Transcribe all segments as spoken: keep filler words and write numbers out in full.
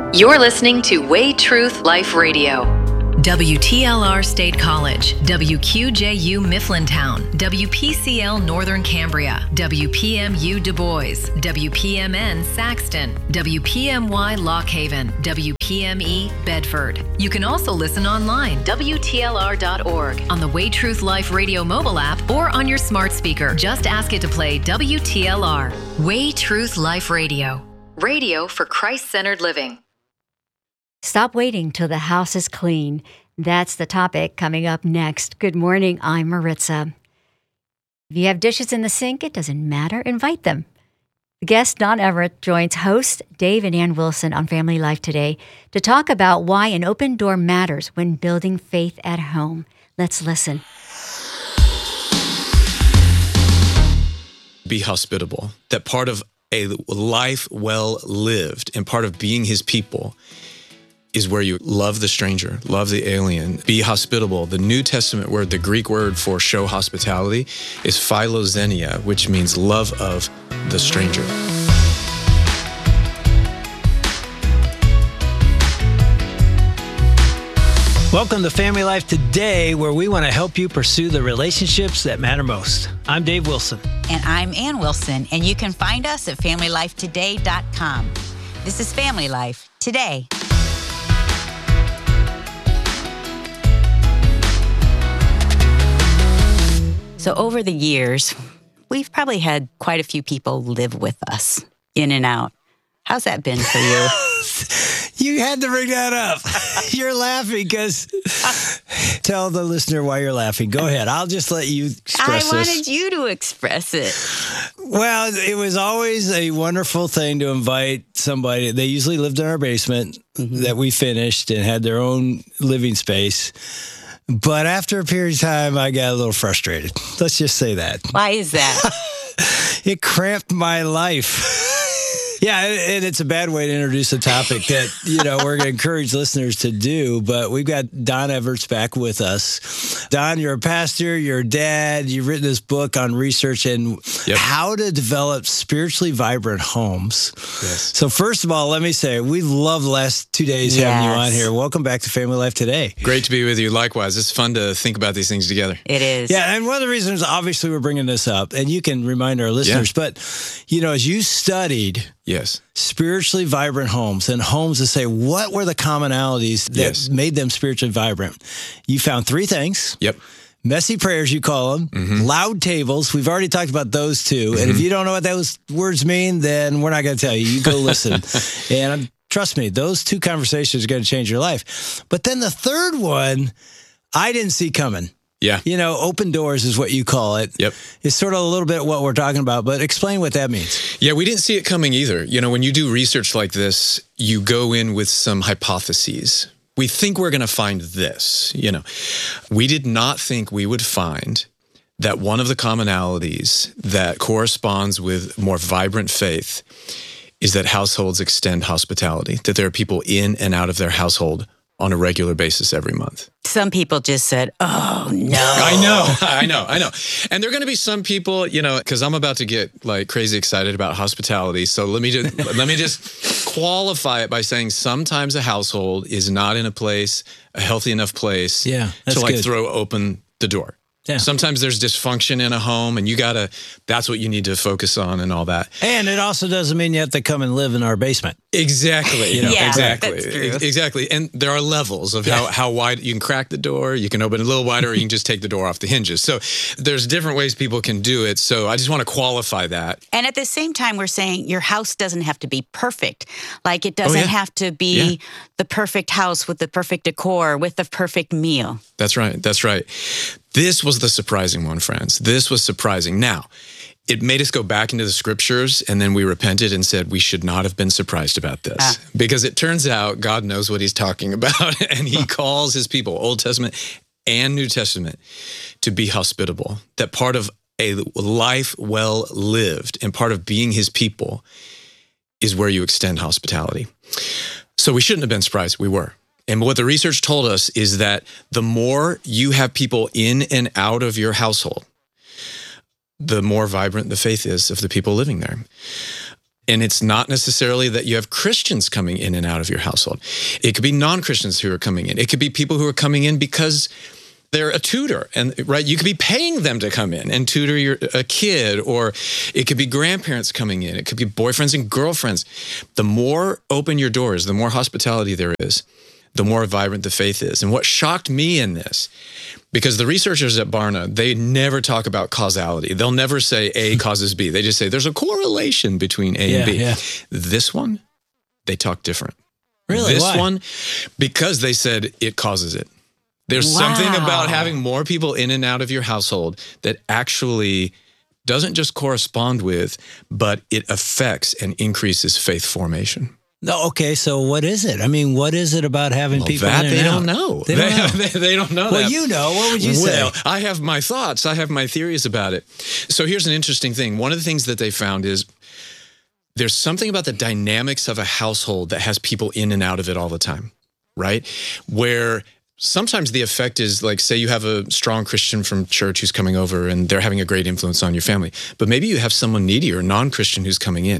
You're listening to Way Truth Life Radio. W T L R State College, W Q J U Mifflintown, W P C L Northern Cambria, W P M U Du Bois, W P M N Saxton, W P M Y Lock Haven, W P M E Bedford. You can also listen online, W T L R dot org, on the Way Truth Life Radio mobile app, or on your smart speaker. Just ask it to play W T L R. Way Truth Life Radio. Radio for Christ-centered living. Stop waiting till the house is clean. That's the topic coming up next. Good morning, I'm Maritza. If you have dishes in the sink, it doesn't matter. Invite them. Guest Don Everett joins host Dave and Ann Wilson on Family Life today to talk about why an open door matters when building faith at home. Let's listen. Be hospitable. That part of a life well lived and part of being his people is where you love the stranger, love the alien, be hospitable. The New Testament word, the Greek word for show hospitality, is philoxenia, which means love of the stranger. Welcome to Family Life Today, where we want to help you pursue the relationships that matter most. I'm Dave Wilson. And I'm Ann Wilson, and you can find us at family life today dot com. This is Family Life Today. So over the years, we've probably had quite a few people live with us, in and out. How's that been for you? You had to bring that up. You're laughing because... Tell the listener why you're laughing. Go ahead. I'll just let you express I wanted this. you to express it. Well, it was always a wonderful thing to invite somebody. They usually lived in our basement mm-hmm. that we finished and had their own living space. But after a period of time, I got a little frustrated. Let's just say that. Why is that? It cramped my life. Yeah, and it's a bad way to introduce a topic that, you know, we're going to encourage listeners to do, but we've got Don Everett back with us. Don, you're a pastor, you're a dad, you've written this book on research and yep. how to develop spiritually vibrant homes. Yes. So first of all, let me say, we love the last two days yes. having you on here. Welcome back to Family Life Today. Great to be with you. Likewise, it's fun to think about these things together. It is. Yeah, and one of the reasons, obviously, we're bringing this up, and you can remind our listeners, yeah. but, you know, as you studied... Yes. Spiritually vibrant homes and homes to say, what were the commonalities that yes. made them spiritually vibrant? You found three things. Yep. Messy prayers, you call them. Mm-hmm. Loud tables. We've already talked about those two. Mm-hmm. And if you don't know what those words mean, then we're not going to tell you. You go listen. And trust me, those two conversations are going to change your life. But then the third one, I didn't see coming. Yeah. You know, open doors is what you call it. Yep. It's sort of a little bit what we're talking about, but explain what that means. Yeah, we didn't see it coming either. You know, when you do research like this, you go in with some hypotheses. We think we're going to find this, you know. We did not think we would find that one of the commonalities that corresponds with more vibrant faith is that households extend hospitality, that there are people in and out of their household on a regular basis every month. Some people just said, oh, no. I know, I know, I know. And there are going to be some people, you know, because I'm about to get like crazy excited about hospitality. So let me just let me just qualify it by saying sometimes a household is not in a place, a healthy enough place yeah, to like good. throw open the door. Yeah. Sometimes there's dysfunction in a home and you got to, that's what you need to focus on and all that. And it also doesn't mean you have to come and live in our basement. Exactly. You know, yeah, exactly. that's true. Exactly. And there are levels of how, how wide you can crack the door. You can open it a little wider or you can just take the door off the hinges. So there's different ways people can do it. So I just want to qualify that. And at the same time, we're saying your house doesn't have to be perfect. Like it doesn't oh, yeah. have to be yeah. the perfect house with the perfect decor, with the perfect meal. That's right. That's right. This was the surprising one, friends. This was surprising. Now, it made us go back into the scriptures, and then we repented and said we should not have been surprised about this. Ah. Because it turns out God knows what he's talking about, and he calls his people, Old Testament and New Testament, to be hospitable. That part of a life well lived and part of being his people is where you extend hospitality. So we shouldn't have been surprised. We were. And what the research told us is that the more you have people in and out of your household, the more vibrant the faith is of the people living there. And it's not necessarily that you have Christians coming in and out of your household. It could be non-Christians who are coming in. It could be people who are coming in because they're a tutor, and right, you could be paying them to come in and tutor your a kid, or it could be grandparents coming in. It could be boyfriends and girlfriends. The more open your doors, the more hospitality there is, the more vibrant the faith is. And what shocked me in this, because the researchers at Barna, they never talk about causality. They'll never say A causes B. They just say there's a correlation between A yeah, and B. Yeah. This one, they talk different. Really? This Why? one, because they said it causes it. There's Wow. something about having more people in and out of your household that actually doesn't just correspond with, but it affects and increases faith formation. No, okay, so what is it? I mean, what is it about having Well, people that in and they out? don't know. They don't know. they, they don't know Well, that. you know. What would you say? Well, I have my thoughts. I have my theories about it. So here's an interesting thing. One of the things that they found is there's something about the dynamics of a household that has people in and out of it all the time, right? Where sometimes the effect is like, say you have a strong Christian from church who's coming over and they're having a great influence on your family, but maybe you have someone needy or non-Christian who's coming in,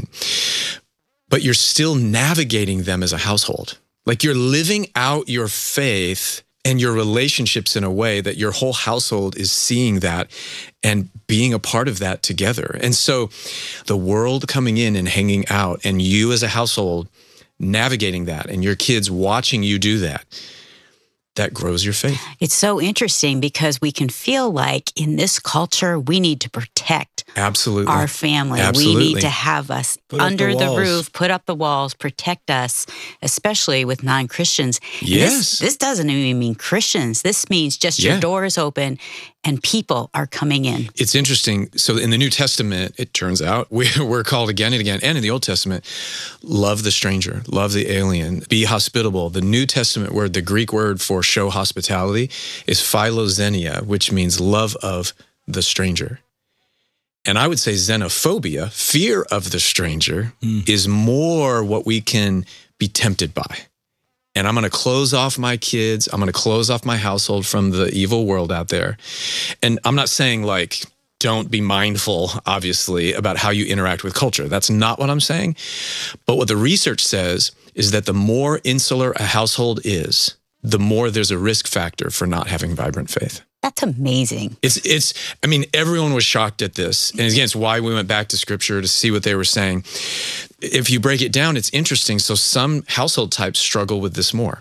but you're still navigating them as a household. Like you're living out your faith and your relationships in a way that your whole household is seeing that and being a part of that together. And so the world coming in and hanging out and you as a household navigating that and your kids watching you do that, that grows your faith. It's so interesting because we can feel like in this culture, we need to protect Absolutely. our family. Absolutely. We need to have us Put up under the the, walls. roof, put up the walls, protect us, especially with non-Christians. And Yes. This, this doesn't even mean Christians. This means just Yeah. your door is open and people are coming in. It's interesting. So in the New Testament, it turns out we're, we're called again and again, and in the Old Testament, love the stranger, love the alien, be hospitable. The New Testament word, the Greek word for show hospitality is philoxenia, which means love of the stranger. And I would say xenophobia, fear of the stranger, mm. is more what we can be tempted by. And I'm going to close off my kids. I'm going to close off my household from the evil world out there. And I'm not saying like, don't be mindful, obviously, about how you interact with culture. That's not what I'm saying. But what the research says is that the more insular a household is, the more there's a risk factor for not having vibrant faith. That's amazing. It's, it's. I mean, everyone was shocked at this. And again, it's why we went back to scripture to see what they were saying. If you break it down, it's interesting. So some household types struggle with this more.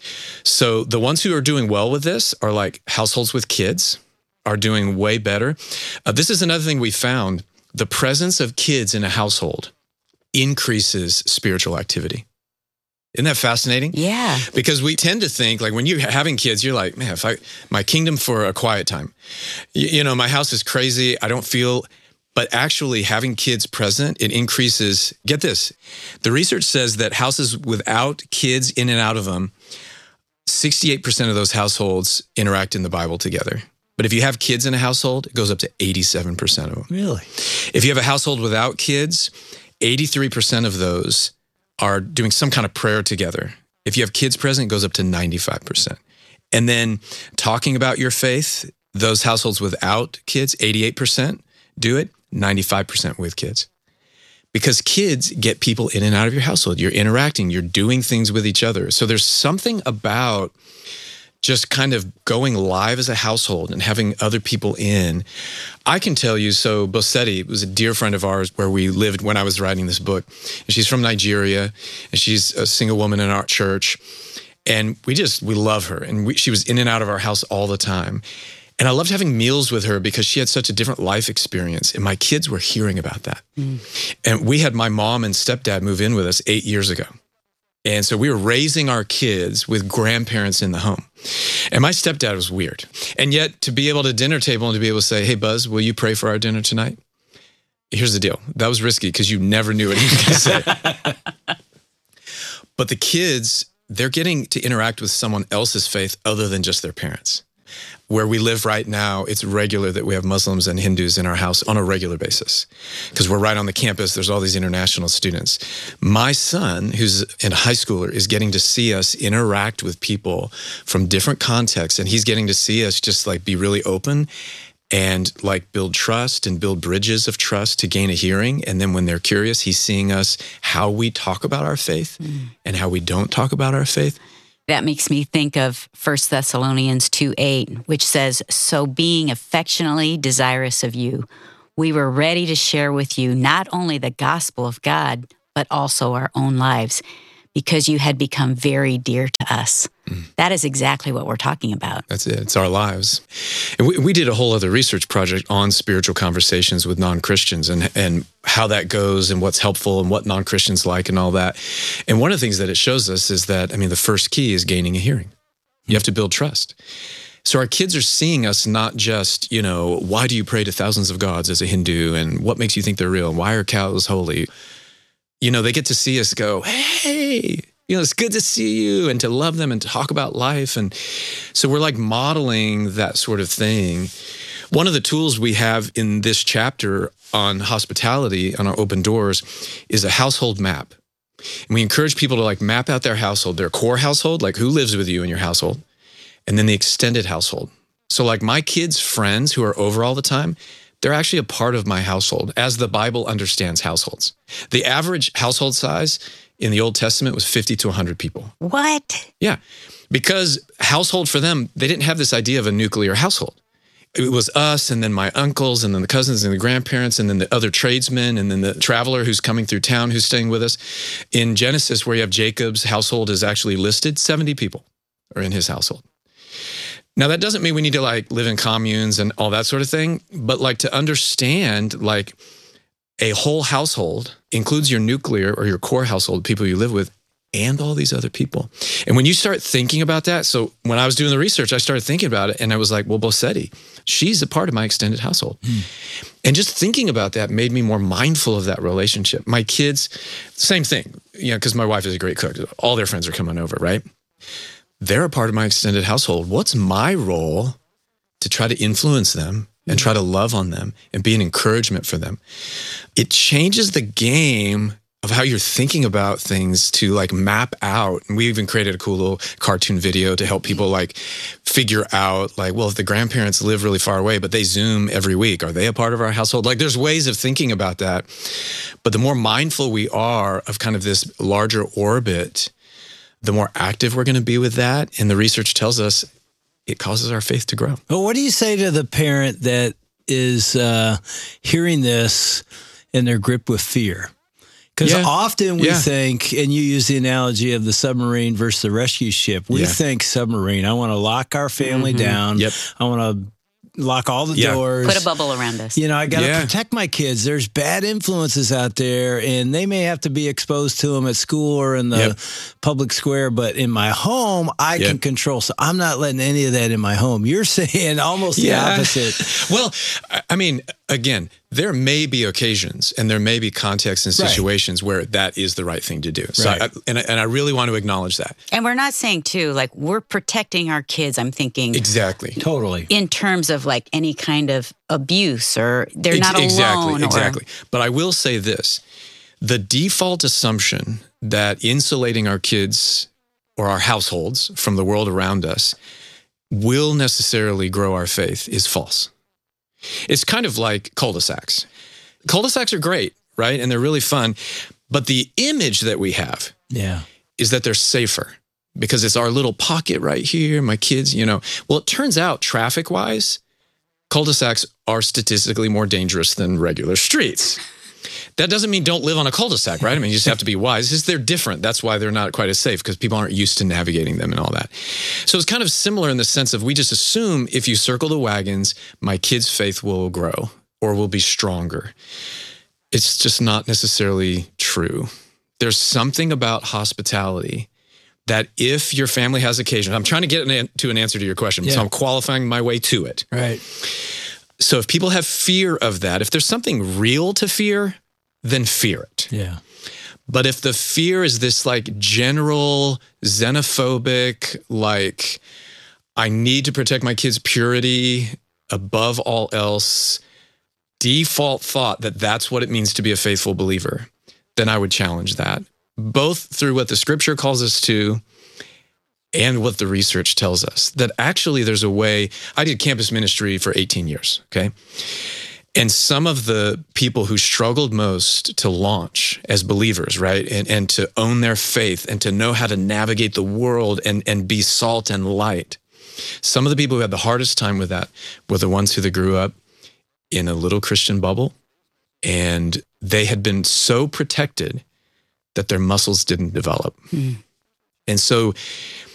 So the ones who are doing well with this are like households with kids are doing way better. Uh, this is another thing we found. The presence of kids in a household increases spiritual activity. Isn't that fascinating? Yeah. Because we tend to think, like when you're having kids, you're like, man, if I, my kingdom for a quiet time, you, you know, my house is crazy. I don't feel, but actually having kids present, it increases, get this, the research says that houses without kids in and out of them, sixty-eight percent of those households interact in the Bible together. But if you have kids in a household, it goes up to eighty-seven percent of them. Really? If you have a household without kids, eighty-three percent of those are doing some kind of prayer together. If you have kids present, it goes up to ninety-five percent. And then talking about your faith, those households without kids, eighty-eight percent do it, ninety-five percent with kids. Because kids get people in and out of your household. You're interacting, you're doing things with each other. So there's something about just kind of going live as a household and having other people in. I can tell you, so Bosetti was a dear friend of ours where we lived when I was writing this book. And she's from Nigeria, and she's a single woman in our church. And we just, we love her. And we, she was in and out of our house all the time. And I loved having meals with her because she had such a different life experience. And my kids were hearing about that. Mm. And we had my mom and stepdad move in with us eight years ago. And so we were raising our kids with grandparents in the home. And my stepdad was weird. And yet to be able to dinner table and to be able to say, hey, Buzz, will you pray for our dinner tonight? Here's the deal. That was risky because you never knew what he was going to say. But the kids, they're getting to interact with someone else's faith other than just their parents. Where we live right now, it's regular that we have Muslims and Hindus in our house on a regular basis because we're right on the campus. There's all these international students. My son, who's a high schooler, is getting to see us interact with people from different contexts, and he's getting to see us just like be really open. and like build trust and build bridges of trust to gain a hearing. And then when they're curious, he's seeing us how we talk about our faith mm. and how we don't talk about our faith. That makes me think of First Thessalonians two eight, which says, "So being affectionately desirous of you, we were ready to share with you not only the gospel of God, but also our own lives, because you had become very dear to us." Mm. That is exactly what we're talking about. That's it. It's our lives. And we, we did a whole other research project on spiritual conversations with non-Christians and, and how that goes and what's helpful and what non-Christians like and all that. And one of the things that it shows us is that, I mean, the first key is gaining a hearing. You have to build trust. So our kids are seeing us not just, you know, why do you pray to thousands of gods as a Hindu, and what makes you think they're real, and why are cows holy? You know, they get to see us go, hey, you know, it's good to see you, and to love them and talk about life. And so we're like modeling that sort of thing. One of the tools we have in this chapter on hospitality, on our open doors, is a household map. And we encourage people to like map out their household, their core household, like who lives with you in your household, and then the extended household. So like my kids' friends who are over all the time, they're actually a part of my household, as the Bible understands households. The average household size in the Old Testament was fifty to one hundred people. What? Yeah, because household for them, they didn't have this idea of a nuclear household. It was us, and then my uncles, and then the cousins, and the grandparents, and then the other tradesmen, and then the traveler who's coming through town who's staying with us. In Genesis, where you have Jacob's household is actually listed, seventy people are in his household. Now, that doesn't mean we need to like live in communes and all that sort of thing, but like to understand like a whole household includes your nuclear or your core household, people you live with, and all these other people. And when you start thinking about that, so when I was doing the research, I started thinking about it, and I was like, well, Bosetti, she's a part of my extended household. Mm. And just thinking about that made me more mindful of that relationship. My kids, same thing, you know, because my wife is a great cook. All their friends are coming over, right? They're a part of my extended household. What's my role to try to influence them and try to love on them and be an encouragement for them? It changes the game of how you're thinking about things to like map out. And we even created a cool little cartoon video to help people like figure out like, well, if the grandparents live really far away, but they Zoom every week, are they a part of our household? Like there's ways of thinking about that. But the more mindful we are of kind of this larger orbit, the more active we're going to be with that. And the research tells us it causes our faith to grow. Well, what do you say to the parent that is uh, hearing this and they're gripped with fear? Because yeah. often we yeah. think, and you use the analogy of the submarine versus the rescue ship, we yeah. think submarine. I want to lock our family mm-hmm. down. Yep. I want to lock all the yeah. doors. Put a bubble around us. You know, I got to yeah. protect my kids. There's bad influences out there, and they may have to be exposed to them at school or in the yep. public square, but in my home, I yep. can control. So I'm not letting any of that in my home. You're saying almost the yeah. opposite. Well, I mean, again, there may be occasions and there may be contexts and situations right. where that is the right thing to do. So, right. I, and, I, and I really want to acknowledge that. And we're not saying too, like we're protecting our kids. I'm thinking exactly, totally in terms of like any kind of abuse or they're Ex- not exactly, alone. Exactly. Or, but I will say this: the default assumption that insulating our kids or our households from the world around us will necessarily grow our faith is false. It's kind of like cul-de-sacs. Cul-de-sacs are great, right? And they're really fun. But the image that we have yeah. is that they're safer because it's our little pocket right here, my kids, you know. Well, it turns out traffic-wise, cul-de-sacs are statistically more dangerous than regular streets. That doesn't mean don't live on a cul-de-sac, right? I mean, you just have to be wise. It's just they're different. That's why they're not quite as safe because people aren't used to navigating them and all that. So it's kind of similar in the sense of we just assume if you circle the wagons, my kid's faith will grow or will be stronger. It's just not necessarily true. There's something about hospitality that if your family has occasion, I'm trying to get an, to an answer to your question, yeah. so I'm qualifying my way to it. Right. So if people have fear of that, if there's something real to fear, then fear it. Yeah. But if the fear is this like general xenophobic, like I need to protect my kids' purity above all else, default thought that that's what it means to be a faithful believer, then I would challenge that, both through what the scripture calls us to and what the research tells us, that actually there's a way. I did campus ministry for eighteen years, okay? And some of the people who struggled most to launch as believers, right, and, and to own their faith and to know how to navigate the world and, and be salt and light, some of the people who had the hardest time with that were the ones who grew up in a little Christian bubble, and they had been so protected that their muscles didn't develop. Mm. And so